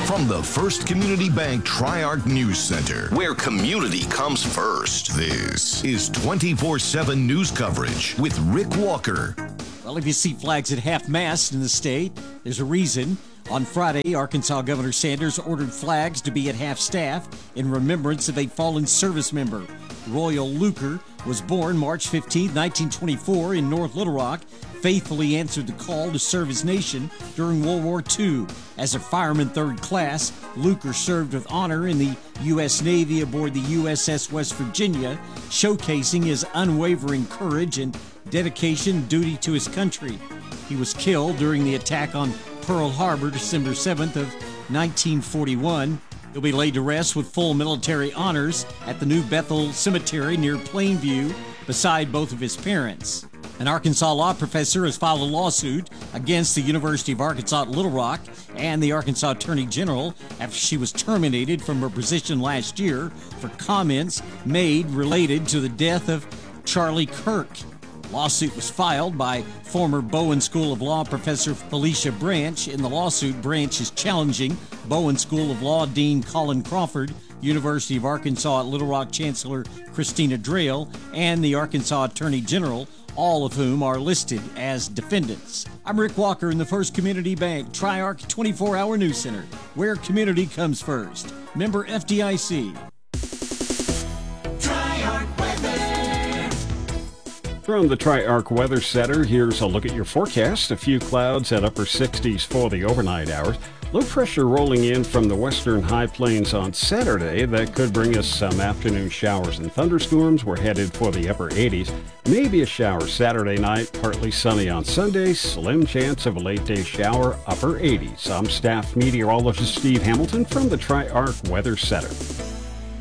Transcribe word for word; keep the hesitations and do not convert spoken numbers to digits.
From the First Community Bank Tri-Arc News Center, where community comes first, this is twenty-four seven news coverage with Rick Walker. Well, if you see flags at half-mast in the state, there's a reason. On Friday, Arkansas Governor Sanders ordered flags to be at half-staff in remembrance of a fallen service member. Royal Luker was born March fifteenth, nineteen twenty-four in North Little Rock, faithfully answered the call to serve his nation during World War Two. As a fireman third class, Luker served with honor in the U S Navy aboard the U S S West Virginia, showcasing his unwavering courage and dedication and duty to his country. He was killed during the attack on Pearl Harbor, December seventh of nineteen forty-one. He'll be laid to rest with full military honors at the New Bethel Cemetery near Plainview, beside both of his parents. An Arkansas law professor has filed a lawsuit against the University of Arkansas at Little Rock and the Arkansas Attorney General after she was terminated from her position last year for comments made related to the death of Charlie Kirk. Lawsuit was filed by former Bowen School of Law professor Felicia Branch. In the lawsuit, Branch is challenging Bowen School of Law Dean Colin Crawford, University of Arkansas at Little Rock Chancellor Christina Drayle, and the Arkansas Attorney General, all of whom are listed as defendants. I'm Rick Walker in the First Community Bank Tri-Arc twenty-four hour News Center, where community comes first. Member F D I C. From the Tri-Arc Weather Center, here's a look at your forecast. A few clouds at upper sixties for the overnight hours. Low pressure rolling in from the western high plains on Saturday. That could bring us some afternoon showers and thunderstorms. We're headed for the upper eighties. Maybe a shower Saturday night, partly sunny on Sunday. Slim chance of a late day shower, upper eighties. I'm staff meteorologist Steve Hamilton from the Tri-Arc Weather Center.